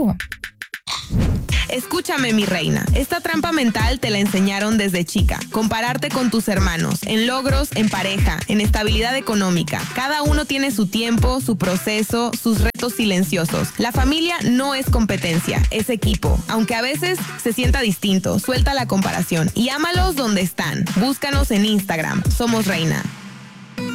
positivo. Escúchame, mi reina. Esta trampa mental te la enseñaron desde chica. Compararte con tus hermanos, en logros, en pareja, en estabilidad económica. Cada uno tiene su tiempo, su proceso, sus retos silenciosos. La familia no es competencia, es equipo. Aunque a veces se sienta distinto, suelta la comparación y ámalos donde están. Búscanos en Instagram. Somos Reina.